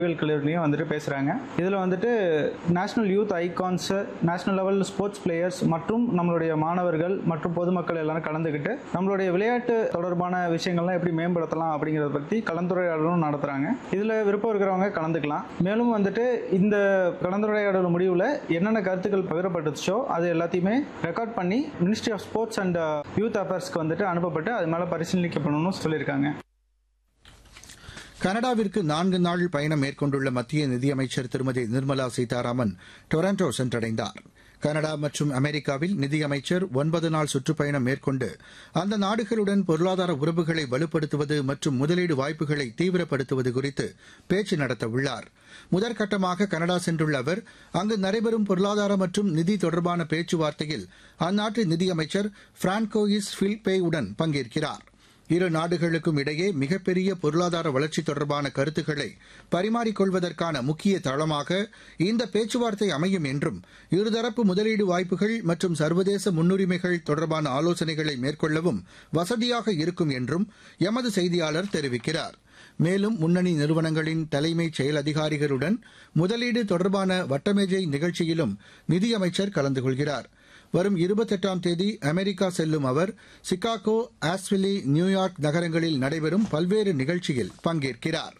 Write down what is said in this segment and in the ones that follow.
கல்லூரிலையும் வந்துட்டு பேசுகிறாங்க. இதில் வந்துட்டு national youth icons, national level sports players மற்றும் நம்மளுடைய மாணவர்கள் மற்றும் பொதுமக்கள் எல்லாரும் கலந்துக்கிட்டு நம்மளுடைய விளையாட்டு தொடர்பான விஷயங்கள்லாம் எப்படி மேம்படுத்தலாம் அப்படிங்கிறத பற்றி கலந்துரையாடலும் நடத்துகிறாங்க. இதில் விருப்பம் இருக்கிறவங்க கலந்துக்கலாம். மேலும் வந்துட்டு இந்த கலந்துரையாடல் முடிவில் என்னென்ன கருத்துக்கள் பகிரப்பட்டுச்சோ அது எல்லாத்தையுமே ரெக்கார்ட் பண்ணி ministry of sports and youth அஃபேர்ஸ்க்கு வந்துட்டு அனுப்பப்பட்டு அது மேலே பரிசீலிக்கப்படணும்னு சொல்லியிருக்காங்க. கனடாவிற்கு 4 நாள் பயணம் மேற்கொண்டுள்ள மத்திய நிதியமைச்சர் திருமதி நிர்மலா சீதாராமன் டொரண்டோ சென்றடைந்தார். கனடா மற்றும் அமெரிக்காவில் நிதியமைச்சர் 9 நாள் சுற்றுப்பயணம் மேற்கொண்டு அந்த நாடுகளுடன் பொருளாதார உறவுகளை வலுப்படுத்துவது மற்றும் முதலீடு வாய்ப்புகளை தீவிரப்படுத்துவது குறித்து பேச்சு நடத்தவுள்ளார். முதற்கட்டமாக கனடா சென்றுள்ள அவர் அங்கு நடைபெறும் பொருளாதார மற்றும் நிதி தொடர்பான பேச்சுவார்த்தையில் அந்நாட்டு நிதியமைச்சர் பிரான்கோயிஸ் ஃபில்பேயுடன் பங்கேற்கிறார். இரு நாடுகளுக்கும் இடையே மிகப்பெரிய பொருளாதார வளர்ச்சி தொடர்பான கருத்துக்களை பரிமாறிக்கொள்வதற்கான முக்கிய தளமாக இந்த பேச்சுவார்த்தை அமையும் என்றும் இருதரப்பு முதலீடு வாய்ப்புகள் மற்றும் சர்வதேச முன்னுரிமைகள் தொடர்பான ஆலோசனைகளை மேற்கொள்ளவும் வசதியாக இருக்கும் என்றும் எமது செய்தியாளர் தெரிவிக்கிறார். மேலும் முன்னணி நிறுவனங்களின் தலைமைச் செயல் அதிகாரிகளுடன் முதலீடு தொடர்பான வட்டமேஜை நிகழ்ச்சியிலும் நிதியமைச்சர் கலந்து கொள்கிறார். வரும் 28ஆம் தேதி அமெரிக்கா செல்லும் அவர் சிகாகோ, ஆஸ்விலி, நியூயார்க் நகரங்களில் நடைபெறும் பல்வேறு நிகழ்ச்சியில் பங்கேற்கிறார்.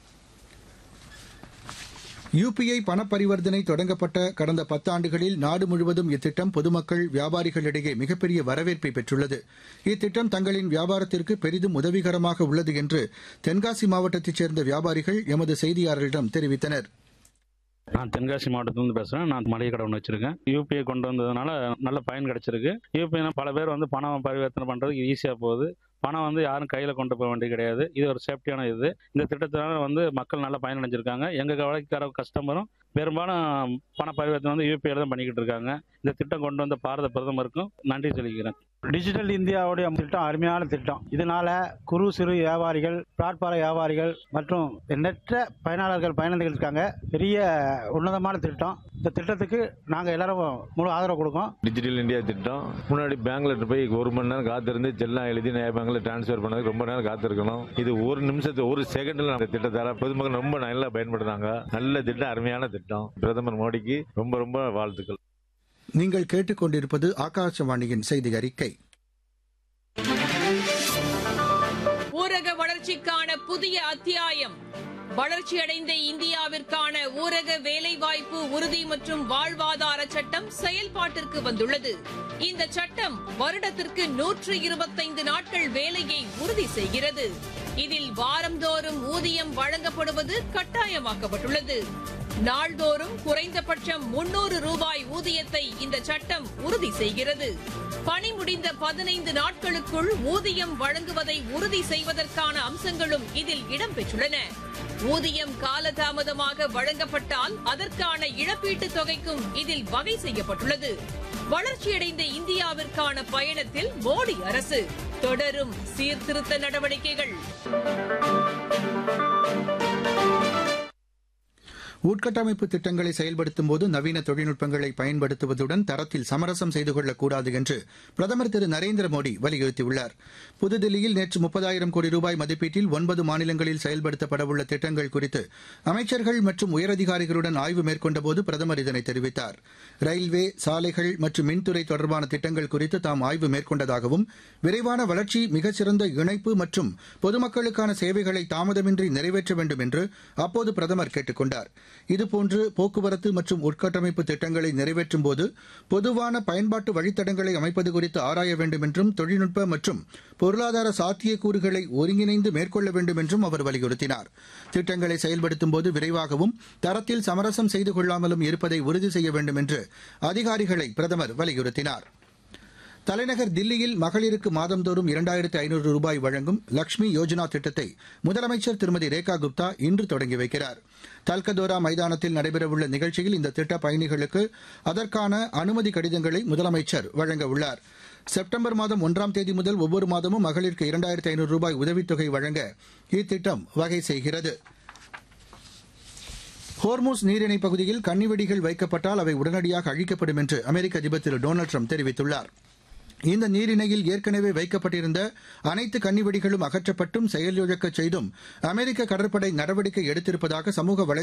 யுபிஐ பணப்பரிவர்த்தனை தொடங்கப்பட்ட கடந்த 10 ஆண்டுகளில் நாடு முழுவதும் இத்திட்டம் பொதுமக்கள், வியாபாரிகளிடையே மிகப்பெரிய வரவேற்பை பெற்றுள்ளது. இத்திட்டம் தங்களின் வியாபாரத்திற்கு பெரிதும் உதவிகரமாக உள்ளது என்று தென்காசி மாவட்டத்தைச் சேர்ந்த வியாபாரிகள் எமது செய்தியாளரிடம் தெரிவித்தனர். நான் தென்காசி மாவட்டத்திலிருந்து பேசுறேன். நான் மளிகை கடை ஒன்று வச்சிருக்கேன். யூபிஐ கொண்டு வந்ததுனால நல்ல பயன் கிடைச்சிருக்கு. யூபிஐ பல பேர் பணம் பரிவர்த்தனை பண்றதுக்கு ஈஸியா போகுது. பணம் யாரும் கையில கொண்டு போக வேண்டியது கிடையாது. இது ஒரு சேஃப்டியான இது. இந்த திட்டத்தினால மக்கள் நல்ல பயனடைஞ்சிருக்காங்க. எங்க கவலைக்கார கஸ்டமரும் பெரும்பாலும் பண பரிவர்த்தனை யூபிஐ தான் பண்ணிக்கிட்டு இருக்காங்க. இந்த திட்டம் கொண்டு வந்த பாரத பிரதமருக்கும் நன்றி சொல்லிக்கிறேன். டிஜிட்டல் இந்தியாவுடைய திட்டம் அருமையான திட்டம். இதனால குறு சிறு வியாபாரிகள், பிளாட்பார வியாபாரிகள் மற்றும் எண்ணற்ற பயனாளர்கள் பயனடைகள் இருக்காங்க. பெரிய உன்னதமான திட்டம். இந்த திட்டத்துக்கு நாங்க எல்லாரும் முழு ஆதரவு கொடுக்கோம். டிஜிட்டல் இந்தியா திட்டம் முன்னாடி பேங்க்ல போய் 1 மணி நேரம் காத்திருந்து செல்லாம் எழுதி பேங்க்ல டிரான்ஸ்பர் பண்ணதுக்கு ரொம்ப நேரம் காத்திருக்கணும். இது 1 நிமிஷத்து 1 செகண்ட்ல அந்த திட்டத்தால பொதுமக்கள் ரொம்ப நல்லா பயன்படுத்தாங்க. நல்ல திட்டம், அருமையான திட்டம். பிரதமர் மோடிக்கு ரொம்ப ரொம்ப வாழ்த்துக்கள். நீங்கள் கேட்டுக்கொண்டிருப்பது ஆகாசவாணியின் செய்தி அறிக்கை. ஊரக வளர்ச்சிக்கான புதிய அத்தியாயம். வளர்ச்சியடைந்த இந்தியாவிற்கான ஊரக வேலைவாய்ப்பு உறுதி மற்றும் வாழ்வாதார சட்டம் செயல்பாட்டிற்கு வந்துள்ளது. இந்த சட்டம் வருடத்திற்கு 125 நாட்கள் வேலையை உறுதி செய்கிறது. இதில் வாரந்தோறும் ஊதியம் வழங்கப்படுவது கட்டாயமாக்கப்பட்டுள்ளது. நாள்தோறும் குறைந்தபட்சம் 300 ரூபாய் ஊதியத்தை இந்த சட்டம் உறுதி செய்கிறது. பணி முடிந்த 15 நாட்களுக்குள் ஊதியம் வழங்குவதை உறுதி செய்வதற்கான அம்சங்களும் இதில் இடம்பெற்றுள்ளன. ஊதியம் காலதாமதமாக வழங்கப்பட்டால் அதற்கான இழப்பீட்டுத் தொகைக்கும் இதில் வகை செய்யப்பட்டுள்ளது. வளர்ச்சியடைந்த இந்தியாவிற்கான பயணத்தில் மோடி அரசு தொடரும் சீர்திருத்த நடவடிக்கைகள். உட்கட்டமைப்பு திட்டங்களை செயல்படுத்தும் போது நவீன தொழில்நுட்பங்களை பயன்படுத்துவதுடன் தரத்தில் சமரசம் செய்து கொள்ளக்கூடாது என்று பிரதமர் திரு நரேந்திர மோடி வலியுறுத்தியுள்ளார். புதுதில்லியில் நேற்று 30,000 கோடி ரூபாய் மதிப்பீட்டில் 9 மாநிலங்களில் செயல்படுத்தப்படவுள்ள திட்டங்கள் குறித்து அமைச்சர்கள் மற்றும் உயரதிகாரிகளுடன் ஆய்வு மேற்கொண்டபோது பிரதமர் இதனை தெரிவித்தார். ரயில்வே, சாலைகள் மற்றும் மின்துறை தொடர்பான திட்டங்கள் குறித்து தாம் ஆய்வு மேற்கொண்டதாகவும் விரைவான வளர்ச்சி, மிகச்சிறந்த இணைப்பு மற்றும் பொதுமக்களுக்கான சேவைகளை தாமதமின்றி நிறைவேற்ற வேண்டும் என்று அப்போது பிரதமர் கேட்டுக் கொண்டார். இதுபோன்று போக்குவரத்து மற்றும் உட்கட்டமைப்பு திட்டங்களை நிறைவேற்றும்போது பொதுவான பயன்பாட்டு வழித்தடங்களை அமைப்பது குறித்து ஆராய வேண்டும் என்றும் தொழில்நுட்ப மற்றும் பொருளாதார சாத்தியக்கூறுகளை ஒருங்கிணைந்து மேற்கொள்ள வேண்டும் என்றும் அவர் வலியுறுத்தினார். திட்டங்களை செயல்படுத்தும்போது விரைவாகவும் தரத்தில் சமரசம் செய்து கொள்ளாமலும் இருப்பதை உறுதி செய்ய வேண்டும் என்று அதிகாரிகளை பிரதமர் வலியுறுத்தினார். தலைநகர் தில்லியில் மகளிருக்கு மாதந்தோறும் 2,500 ரூபாய் வழங்கும் லக்ஷ்மி யோஜனா திட்டத்தை முதலமைச்சர் திருமதி ரேகா குப்தா இன்று தொடங்கி வைக்கிறார். தல்கதோரா மைதானத்தில் நடைபெறவுள்ள நிகழ்ச்சியில் இந்த திட்ட பயணிகளுக்கு அதற்கான அனுமதி கடிதங்களை முதலமைச்சர் வழங்கவுள்ளார். செப்டம்பர் மாதம் 1ஆம் தேதி முதல் ஒவ்வொரு மாதமும் மகளிருக்கு 2,500 ரூபாய் உதவித்தொகை வழங்க இத்திட்டம் வகை செய்கிறது. ஹோர்முஸ் நீரிணை பகுதியில் கன்னிவெடிகள் வைக்கப்பட்டால் அவை உடனடியாக அழிக்கப்படும் என்று அமெரிக்க அதிபர் திரு டொனால்டு ட்ரம்ப் தெரிவித்துள்ளார். இந்த நீரிணையில் ஏற்கனவே வைக்கப்பட்டிருந்த அனைத்து கன்னிவெடிகளும் அகற்றப்பட்டும் செயலிழக்கச் செய்தும் அமெரிக்க கடற்படை நடவடிக்கை எடுத்திருப்பதாக சமூக